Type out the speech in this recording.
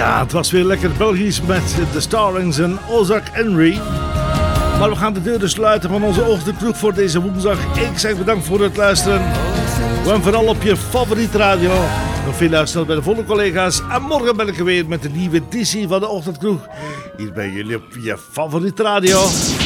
Ja, het was weer lekker Belgisch met de Starlings en Ozark Henry. Maar we gaan de deuren sluiten van onze ochtendkroeg voor deze woensdag. Ik zeg bedankt voor het luisteren. En vooral op je favoriete radio. Nog veel luisteren bij de volgende collega's. En morgen ben ik er weer met de nieuwe editie van de ochtendkroeg. Hier bij jullie op je favoriete radio.